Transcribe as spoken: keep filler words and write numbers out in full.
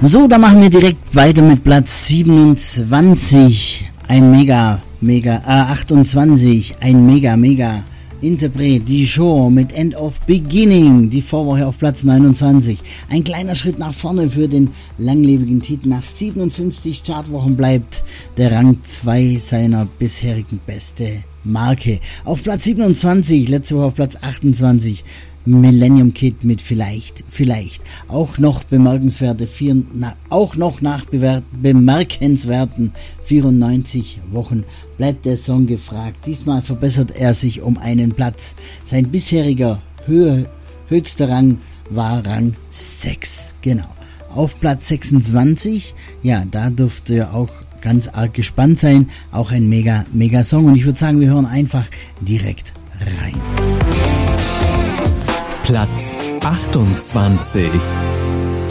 So, dann machen wir direkt weiter mit Platz siebenundzwanzig. Ein mega, mega, äh, achtundzwanzig. Ein mega, mega Interpret, Dijon mit End of Beginning. Die Vorwoche auf Platz neunundzwanzig. Ein kleiner Schritt nach vorne für den langlebigen Titel. Nach siebenundfünfzig Chartwochen bleibt der Rang zwei seiner bisherigen beste Marke. Auf Platz siebenundzwanzig, letzte Woche auf Platz achtundzwanzig. Millennium Kid mit Vielleicht, Vielleicht. Auch noch bemerkenswerte vier, na, auch noch nach bewer- bemerkenswerten vierundneunzig Wochen bleibt der Song gefragt. Diesmal verbessert er sich um einen Platz. Sein bisheriger Höhe, höchster Rang war Rang sechs. Genau. Auf Platz sechsundzwanzig, ja, da dürft ihr auch ganz arg gespannt sein. Auch ein mega, mega Song. Und ich würde sagen, wir hören einfach direkt rein. Platz achtundzwanzig.